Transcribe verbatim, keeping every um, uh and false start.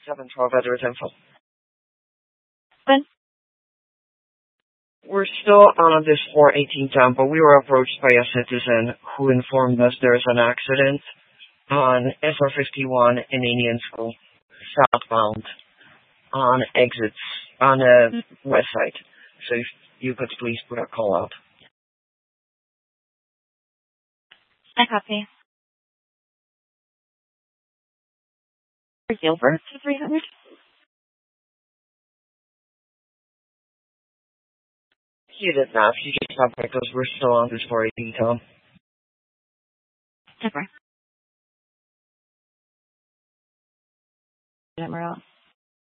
seven twelve address info. Ben? We're still on this four eighteen town, but we were approached by a citizen who informed us there's an accident on S R fifty-one in Indian School, southbound, on exits, on the west side. So if you could please put a call out. I copy. For Gilbert to three hundred? You did not. You just stopped because we're still on this four eighteen town. Never. Emerald.